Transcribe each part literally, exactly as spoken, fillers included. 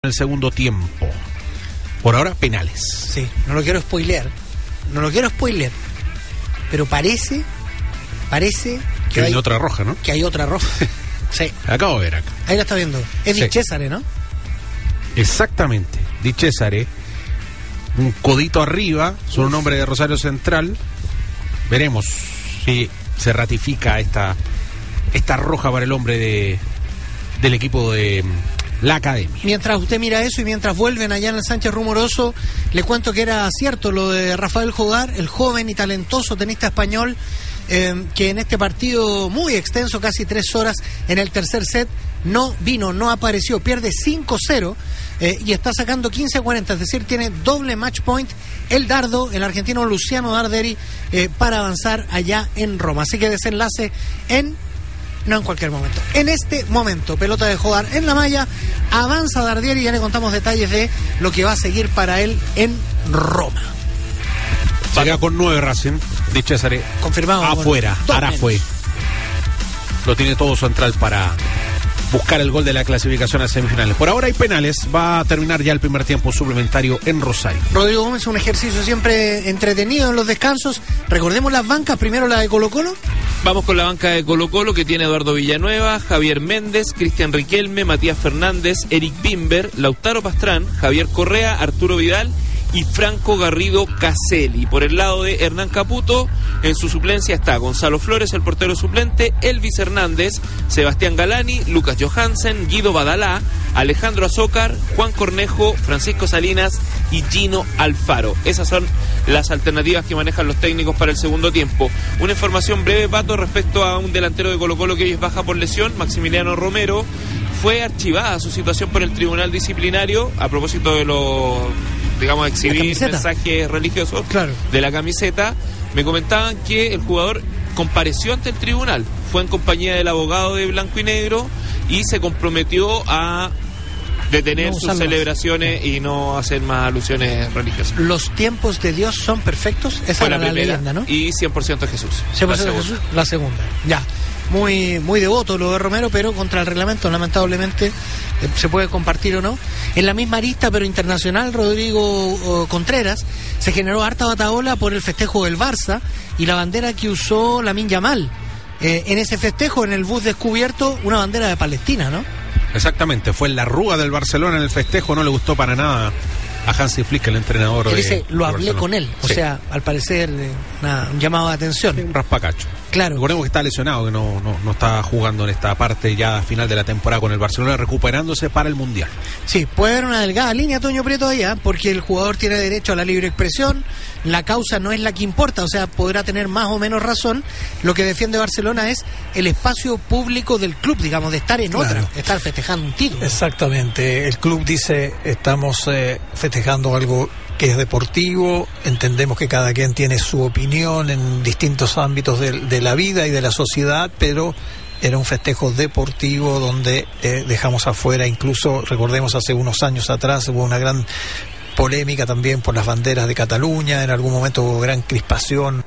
en el segundo tiempo. Por ahora, penales. Sí, no lo quiero spoilear. No lo quiero spoilear. Pero parece, parece que, que hay, hay otra roja, ¿no? Que hay otra roja. Sí. Acabo de ver acá. Ahí la está viendo. Es sí. Di Cesare, ¿no? Exactamente. Di Cesare. Un codito arriba, su nombre de Rosario Central. Veremos si se ratifica esta, esta roja para el hombre de del equipo de la Academia. Mientras usted mira eso y mientras vuelven allá en el Sánchez Rumoroso, le cuento que era cierto lo de Rafael Jodar, el joven y talentoso tenista español, eh, que en este partido muy extenso, casi tres horas, en el tercer set, no vino, no apareció, pierde cinco cero eh, y está sacando quince a cuarenta, es decir, tiene doble match point el dardo, el argentino Luciano Darderi, eh, para avanzar allá en Roma. Así que desenlace en... No en cualquier momento. En este momento, pelota de Jodar en la malla, avanza Darderi y ya le contamos detalles de lo que va a seguir para él en Roma. Se queda con nueve Racing, Di Cesare. Confirmado. Afuera, ahora fue. Lo tiene todo central para buscar el gol de la clasificación a semifinales. Por ahora hay penales, va a terminar ya el primer tiempo suplementario en Rosario. Rodrigo Gómez, un ejercicio siempre entretenido en los descansos. Recordemos las bancas, primero la de Colo-Colo. Vamos con la banca de Colo-Colo, que tiene Eduardo Villanueva, Javier Méndez, Cristian Riquelme, Matías Fernández, Eric Bimber, Lautaro Pastrán, Javier Correa, Arturo Vidal y Franco Garrido Caselli. Por el lado de Hernán Caputo, en su suplencia está Gonzalo Flores, el portero suplente, Elvis Hernández, Sebastián Galani, Lucas Johansen, Guido Badalá, Alejandro Azócar, Juan Cornejo, Francisco Salinas y Gino Alfaro. Esas son las alternativas que manejan los técnicos para el segundo tiempo. Una información breve, Pato, respecto a un delantero de Colo-Colo que hoy es baja por lesión, Maximiliano Romero. Fue archivada su situación por el Tribunal Disciplinario a propósito de los, digamos, exhibir mensajes religiosos, claro, de la camiseta. Me comentaban que el jugador compareció ante el tribunal, fue en compañía del abogado de Blanco y Negro y se comprometió a detener no sus celebraciones y no hacer más alusiones religiosas. Los tiempos de Dios son perfectos, esa era la, la leyenda, ¿no? Y cien por ciento Jesús. cien por ciento la Jesús, la segunda. Ya. Muy muy devoto lo de Romero, pero contra el reglamento, lamentablemente, eh, se puede compartir o no. En la misma arista, pero internacional, Rodrigo oh, Contreras, se generó harta batahola por el festejo del Barça y la bandera que usó Lamine Yamal. Eh, en ese festejo, en el bus descubierto, una bandera de Palestina, ¿no? Exactamente, fue en la arruga del Barcelona en el festejo, no le gustó para nada a Hansi Flick, el entrenador. Él dice, de, lo de hablé Barcelona. con él, o sí. sea, al parecer, eh, una, un llamado de atención. Sí, un raspacacho. Claro. Recordemos que está lesionado, que no, no, no está jugando en esta parte ya final de la temporada con el Barcelona, recuperándose para el Mundial. Sí, puede haber una delgada línea, Toño Prieto, ahí, ¿eh? Porque el jugador tiene derecho a la libre expresión, la causa no es la que importa, o sea, podrá tener más o menos razón. Lo que defiende Barcelona es el espacio público del club, digamos, de estar en claro. otra, estar festejando un título. Exactamente, el club dice, estamos eh, festejando algo que es deportivo, entendemos que cada quien tiene su opinión en distintos ámbitos de, de la vida y de la sociedad, pero era un festejo deportivo donde eh, dejamos afuera, incluso recordemos hace unos años atrás hubo una gran polémica también por las banderas de Cataluña, en algún momento hubo gran crispación,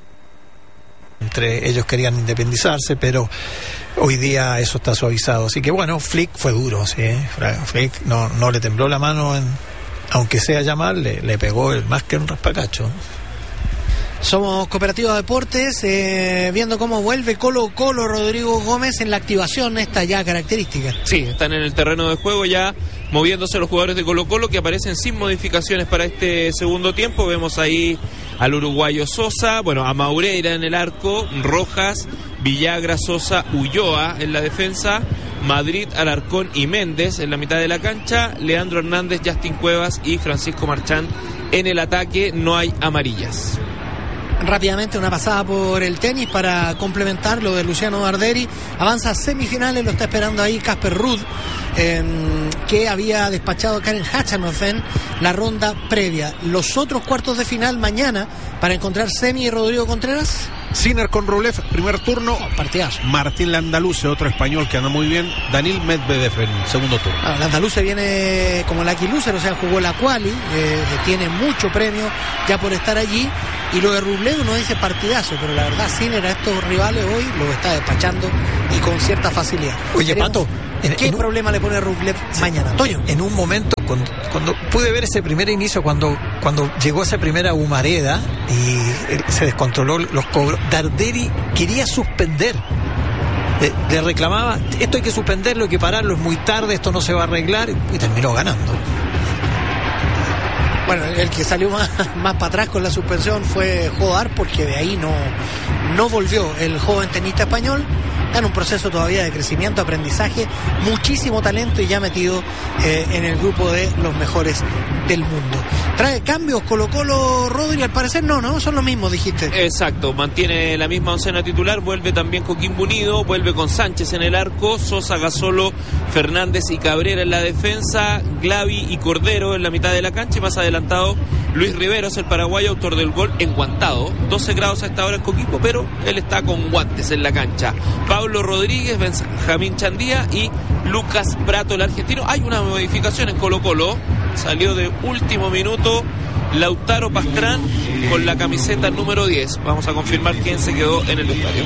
entre ellos querían independizarse, pero hoy día eso está suavizado, así que bueno, Flick fue duro, sí, ¿eh? Flick no, no le tembló la mano en... Aunque sea Yamal, le, le pegó el, más que un raspacacho. Somos Cooperativa Deportes, eh, viendo cómo vuelve Colo Colo, Rodrigo Gómez, en la activación esta ya característica. Sí, están en el terreno de juego ya moviéndose los jugadores de Colo Colo, que aparecen sin modificaciones para este segundo tiempo. Vemos ahí al uruguayo Sosa, bueno, a Maureira en el arco, Rojas, Villagra, Sosa, Ulloa en la defensa, Madrid, Alarcón y Méndez en la mitad de la cancha, Leandro Hernández, Justin Cuevas y Francisco Marchán en el ataque. No hay amarillas. Rápidamente una pasada por el tenis para complementar lo de Luciano Darderi. Avanza a semifinales, lo está esperando ahí Casper Ruud, eh, que había despachado a Karen Khachanov en la ronda previa. Los otros cuartos de final mañana para encontrar Semi y Rodrigo Contreras. Sinner con Rublev, primer turno. Oh, partidazo. Martín Landaluce, otro español que anda muy bien. Daniil Medvedev en segundo turno. Ah, Landaluce viene como lucky loser, o sea, jugó la quali, eh, tiene mucho premio ya por estar allí. Y lo de Rublev uno dice partidazo, pero la verdad Sinner a estos rivales hoy lo está despachando y con cierta facilidad. Oye, Queremos... Pato, En, ¿Qué en un, problema le pone Rublev sí, mañana? Toño. En un momento, cuando, cuando pude ver ese primer inicio, cuando, cuando llegó esa primera humareda y eh, se descontroló los cobros, Darderi quería suspender. Le, le reclamaba, esto hay que suspenderlo, hay que pararlo, es muy tarde, esto no se va a arreglar, y terminó ganando. Bueno, el que salió más, más para atrás con la suspensión fue Jodar, porque de ahí no, no volvió el joven tenista español. Está en un proceso todavía de crecimiento, aprendizaje, muchísimo talento y ya metido eh, en el grupo de los mejores del mundo. ¿Trae cambios Colo-Colo, Rodri? Al parecer no, ¿no? Son los mismos, dijiste. Exacto, mantiene la misma oncena titular, vuelve también Coquimbo Unido, vuelve con Sánchez en el arco, Sosa, Gasolo, Fernández y Cabrera en la defensa, Glavi y Cordero en la mitad de la cancha y más adelantado Luis Riveros, el paraguayo, autor del gol, enguantado. doce grados a esta hora en Coquimbo, pero él está con guantes en la cancha. Pablo Rodríguez, Benjamín Chandía y Lucas Prato, el argentino. Hay una modificación en Colo-Colo. Salió de último minuto Lautaro Pastrán con la camiseta número diez. Vamos a confirmar quién se quedó en el vestuario.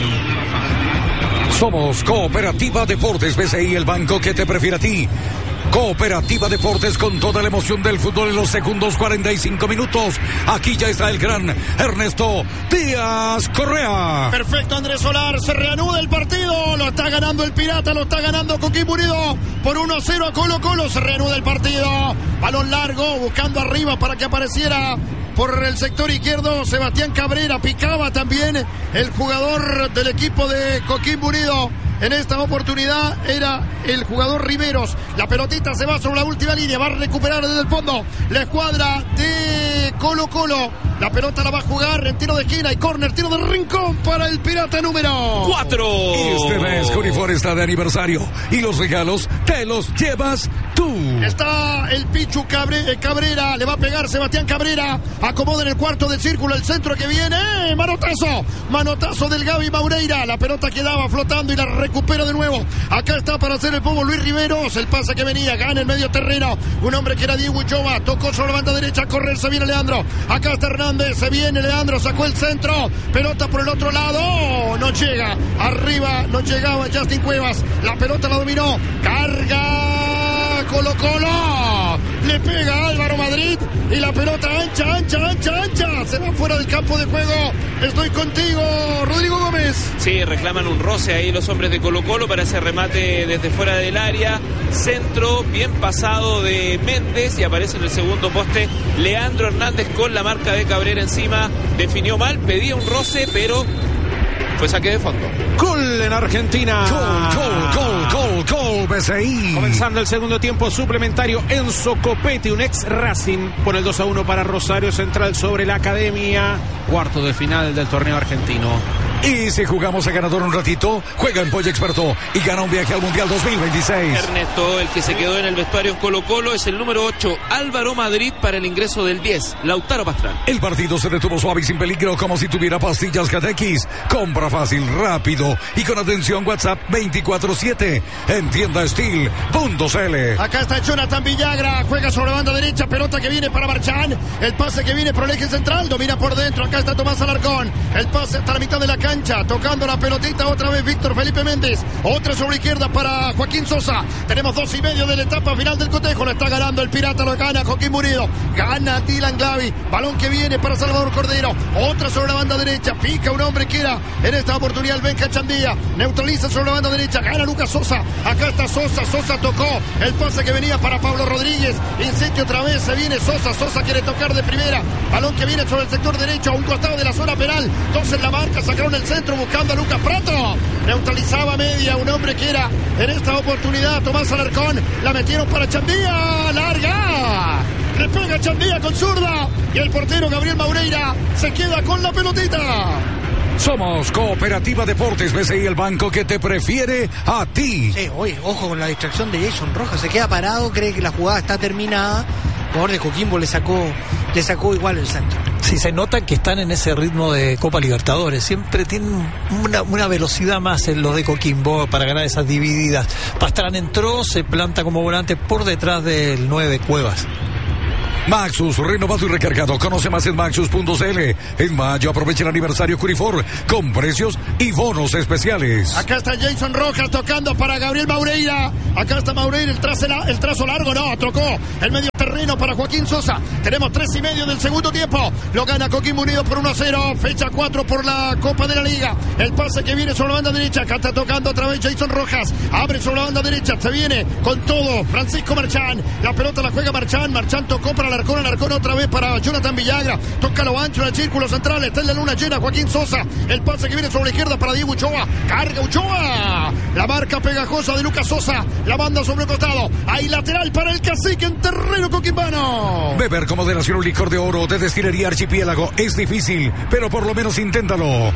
Somos Cooperativa Deportes B C I, el banco que te prefiere a ti. Cooperativa Deportes, con toda la emoción del fútbol en los segundos cuarenta y cinco minutos. Aquí ya está el gran Ernesto Díaz Correa. Perfecto, Andrés Solar, se reanuda el partido, lo está ganando el Pirata, lo está ganando Coquimbo Unido por uno a cero a Colo Colo, se reanuda el partido, balón largo, buscando arriba para que apareciera por el sector izquierdo Sebastián Cabrera, picaba también el jugador del equipo de Coquimbo Unido. En esta oportunidad era el jugador Riveros. La pelotita se va sobre la última línea. Va a recuperar desde el fondo la escuadra de Colo Colo. La pelota la va a jugar en tiro de esquina y córner, tiro de rincón para el Pirata número cuatro. Este mes Cunifor está de aniversario y los regalos te los llevas tú. Está el Pichu Cabre, Cabrera, le va a pegar Sebastián Cabrera. Acomoda en el cuarto del círculo el centro que viene. Manotazo, manotazo del Gaby Maureira. La pelota quedaba flotando y la recupera de nuevo. Acá está para hacer el pomo Luis Riveros. El pase que venía, gana el medio terreno. Un hombre que era Diego Uchoa. Tocó sobre la banda derecha, a correr, se viene Leandro. Acá está Hernández, se viene Leandro, sacó el centro. Pelota por el otro lado. No llega. Arriba no llegaba Justin Cuevas. La pelota la dominó. Carga Colo Colo. Le pega Álvaro Madrid. Y la pelota ancha, ancha, ancha, ancha. Se va fuera del campo de juego. Estoy contigo, Rodrigo Gómez. Sí, reclaman un roce ahí los hombres de Colo Colo para ese remate desde fuera del área. Centro bien pasado de Méndez y aparece en el segundo poste Leandro Hernández con la marca de Cabrera encima. Definió mal, pedía un roce, pero fue saque de fondo. Gol en Argentina. Gol, gol, gol, gol, gol, B C I. Comenzando el segundo tiempo suplementario, Enzo Copetti, un ex Racing, pone el dos a uno para Rosario Central sobre la Academia. Cuarto de final del torneo argentino. Y si jugamos a ganador un ratito, juega en Pollo Experto y gana un viaje al Mundial dos mil veintiséis. Ernesto, el que se quedó en el vestuario en Colo Colo, es el número ocho, Álvaro Madrid, para el ingreso del diez, Lautaro Pastrán. El partido se detuvo suave y sin peligro, como si tuviera pastillas Catequis. Compra fácil, rápido y con atención WhatsApp veinticuatro siete en tienda Steel punto c l. Acá está Jonathan Villagra, juega sobre banda derecha, pelota que viene para Marchán, el pase que viene por el eje central, domina por dentro, acá está Tomás Alarcón, el pase hasta la mitad de la cancha, tocando la pelotita otra vez Víctor Felipe Méndez, otra sobre izquierda para Joaquín Sosa. Tenemos dos y medio de la etapa final del cotejo, lo está ganando el Pirata, lo gana Joaquín Murido, gana Dylan Glavi, balón que viene para Salvador Cordero, otra sobre la banda derecha, pica un hombre que era en esta oportunidad el Benja Chandía, neutraliza sobre la banda derecha, gana Lucas Sosa, acá está Sosa, Sosa tocó el pase que venía para Pablo Rodríguez, insiste otra vez, se viene Sosa, Sosa quiere tocar de primera, balón que viene sobre el sector derecho, a un costado de la zona penal, dos en la marca, sacaron el centro buscando a Lucas Prato, neutralizaba media, un hombre que era en esta oportunidad Tomás Alarcón, la metieron para Chandía, larga, le pega Chandía con zurda y el portero Gabriel Maureira se queda con la pelotita. Somos Cooperativa Deportes B C I, el banco que te prefiere a ti. Sí, oye, ojo con la distracción de Jason Rojas, se queda parado, cree que la jugada está terminada. El jugador de Coquimbo le sacó, le sacó igual el centro. Sí, se nota que están en ese ritmo de Copa Libertadores. Siempre tienen una, una velocidad más en los de Coquimbo para ganar esas divididas. Pastrán entró, se planta como volante por detrás del nueve Cuevas. Maxus, renovado y recargado. Conoce más en maxus punto c l. En mayo aprovecha el aniversario Curifor con precios y bonos especiales. Acá está Jason Rojas tocando para Gabriel Maureira. Acá está Maureira, el trazo, el trazo largo, no, tocó el medio terreno para Joaquín Sosa. Tenemos tres y medio del segundo tiempo. Lo gana Coquimbo Unido por uno a cero. Fecha cuatro por la Copa de la Liga. El pase que viene sobre la banda derecha. Acá está tocando otra vez Jason Rojas. Abre sobre la banda derecha. Se viene con todo Francisco Marchán. La pelota la juega Marchán. Marchán tocó para Alarcón. Alarcón otra vez para Jonathan Villagra. Toca lo ancho en el círculo central. Está en la luna llena Joaquín Sosa. El pase que viene sobre la izquierda para Diego Ochoa. Carga Ochoa. La marca pegajosa de Lucas Sosa. La banda sobre el costado. Hay lateral para el Cacique en terreno coquimbano. Beber como moderación un licor de oro de Destilería Archipiélago es difícil, pero por lo menos inténtalo.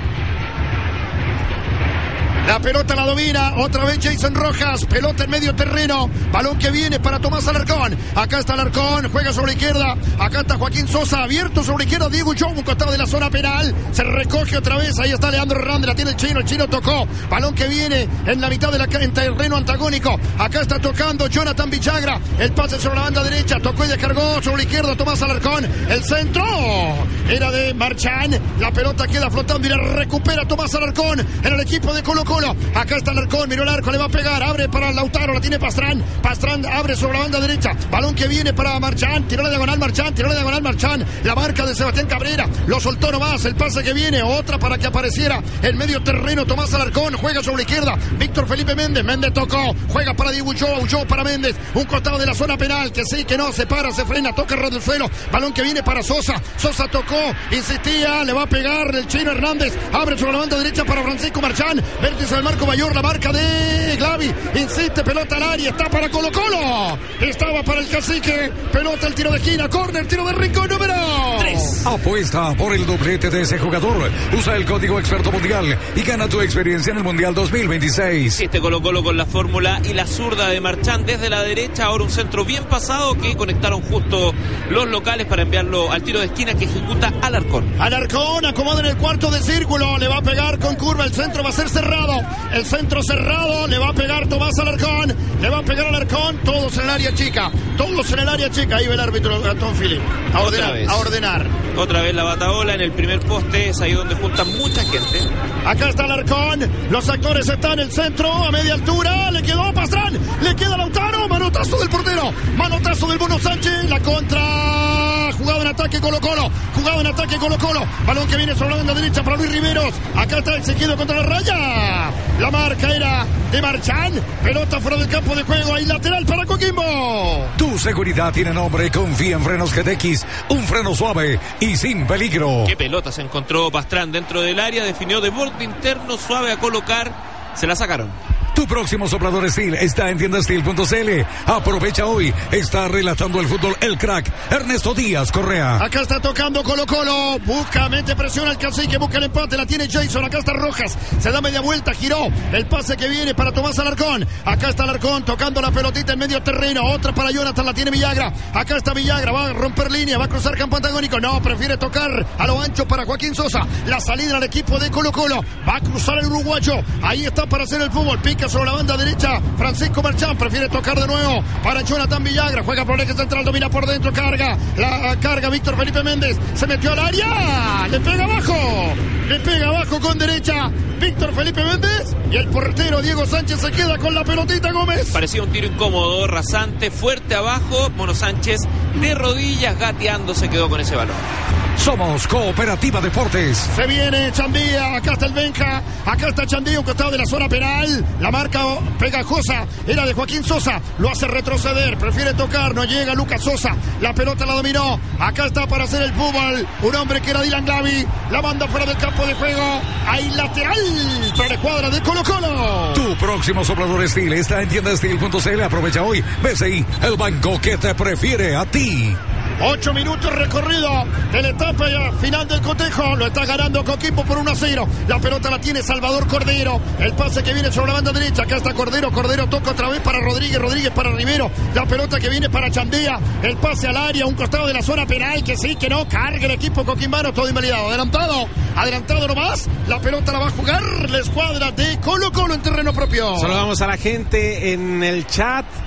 La pelota la domina, otra vez Jason Rojas, pelota en medio terreno, balón que viene para Tomás Alarcón. Acá está Alarcón, juega sobre la izquierda, acá está Joaquín Sosa, abierto sobre la izquierda, Diego Ochoa, un costado de la zona penal, se recoge otra vez, ahí está Leandro Hernández, la tiene el chino, el chino tocó, balón que viene en la mitad de la en terreno antagónico, acá está tocando Jonathan Villagra, el pase sobre la banda derecha, tocó y descargó sobre la izquierda Tomás Alarcón, el centro era de Marchán, la pelota queda flotando y la recupera Tomás Alarcón en el equipo de Colo Colo. Acá está Alarcón, miró el arco, le va a pegar, abre para Lautaro, la tiene Pastrán, Pastrán abre sobre la banda derecha, balón que viene para Marchán, tiró la diagonal Marchán, tiró la diagonal Marchán, la marca de Sebastián Cabrera, lo soltó nomás, el pase que viene, otra para que apareciera en medio terreno Tomás Alarcón, juega sobre la izquierda, Víctor Felipe Méndez, Méndez tocó, juega para Diego Ochoa, Ochoa para Méndez, un costado de la zona penal, que sí, que no, se para, se frena, toca el del suelo, balón que viene para Sosa, Sosa tocó, insistía, le va a pegar el chino Hernández, abre sobre la banda derecha para Francisco Marchán, vértice del marco mayor, la marca de Glavi, insiste, pelota al área, está para Colo Colo, estaba para el Cacique, pelota el tiro de esquina, córner, tiro de rincón número tres. Apuesta por el doblete de ese jugador, usa el código experto mundial y gana tu experiencia en el Mundial dos mil veintiséis. Este Colo Colo con la fórmula y la zurda de Marchán desde la derecha, ahora un centro bien pasado que conectaron justo los locales para enviarlo al tiro de esquina que ejecuta Alarcón. Alarcón acomoda en el cuarto de círculo, le va a pegar con curva, el centro va a ser cerrado, el centro cerrado, le va a pegar Tomás Alarcón, le va a pegar Alarcón, todos en el área chica, todos en el área chica, ahí va el árbitro Gastón Philip, a ordenar, Otra vez. a ordenar. Otra vez la bataola en el primer poste, es ahí donde juntan mucha gente. Acá está Alarcón, los actores están en el centro, a media altura, le quedó Pastrán, le queda Lautaro, manotazo del portero, manotazo del Bono Sánchez, la contra, jugado en ataque Colo Colo, jugado en ataque Colo Colo, balón que viene sobre la banda derecha para Luis Riveros, acá está el seguido contra la raya, la marca era de Marchán, pelota fuera del campo de juego, hay lateral para Coquimbo. Tu seguridad tiene nombre, confía en Frenos G T X, un freno suave y sin peligro. Qué pelota se encontró Pastrán dentro del área, definió de borde interno, suave a colocar, se la sacaron. Tu próximo soplador Steel está en tienda steel punto c l. Aprovecha hoy. Está relatando el fútbol el crack Ernesto Díaz Correa. Acá está tocando Colo Colo. Busca, mete presión al Cacique. Busca el empate. La tiene Jason. Acá está Rojas. Se da media vuelta. Giró. El pase que viene para Tomás Alarcón. Acá está Alarcón tocando la pelotita en medio terreno. Otra para Jonathan. La tiene Villagra. Acá está Villagra. Va a romper línea. Va a cruzar campo antagónico. No, prefiere tocar a lo ancho para Joaquín Sosa. La salida al equipo de Colo Colo. Va a cruzar el uruguayo. Ahí está para hacer el fútbol. Pica sobre la banda derecha, Francisco Marchán prefiere tocar de nuevo para Jonathan Villagra, juega por el eje central, domina por dentro, carga, la carga Víctor Felipe Méndez, se metió al área, le pega abajo, le pega abajo con derecha Víctor Felipe Méndez y el portero Diego Sánchez se queda con la pelotita. Gómez. Parecía un tiro incómodo, rasante, fuerte abajo, Mono Sánchez de rodillas gateando se quedó con ese balón. Somos Cooperativa Deportes. Se viene Chandía, acá está el Benja, acá está Chandía, un costado de la zona penal. La marca pegajosa era de Joaquín Sosa, lo hace retroceder, prefiere tocar, no llega Lucas Sosa. La pelota la dominó, acá está para hacer el fútbol, un hombre que era Dylan Glavi, la manda fuera del campo de juego. Hay lateral para la escuadra de Colo Colo. Tu próximo soplador Steel está en tienda steel punto c l. Aprovecha hoy. B C I, el banco que te prefiere a ti. Ocho minutos recorrido de la etapa final del cotejo. Lo está ganando Coquimbo por uno a cero. La pelota la tiene Salvador Cordero. El pase que viene sobre la banda derecha. Acá está Cordero. Cordero toca otra vez para Rodríguez. Rodríguez para Rivero. La pelota que viene para Chandía. El pase al área. Un costado de la zona penal. Que sí, que no. Carga el equipo coquimbano. Todo invalidado. Adelantado. Adelantado nomás. La pelota la va a jugar la escuadra de Colo Colo en terreno propio. Saludamos a la gente en el chat.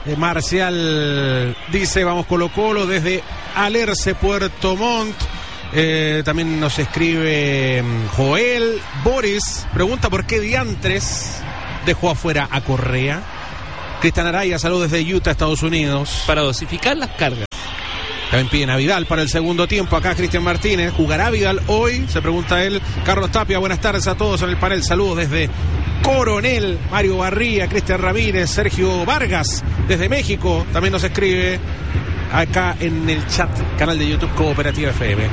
Eh, Marcial dice, vamos Colo Colo desde Alerce, Puerto Montt. Eh, también nos escribe Joel. Boris pregunta por qué diantres dejó afuera a Correa. Cristian Araya, saludos desde Utah, Estados Unidos. Para dosificar las cargas. También piden a Vidal para el segundo tiempo. Acá Cristian Martínez. ¿Jugará Vidal hoy? Se pregunta él. Carlos Tapia, buenas tardes a todos en el panel. Saludos desde Coronel. Mario Barría, Cristian Ramírez, Sergio Vargas desde México. También nos escribe acá en el chat, canal de YouTube Cooperativa F M.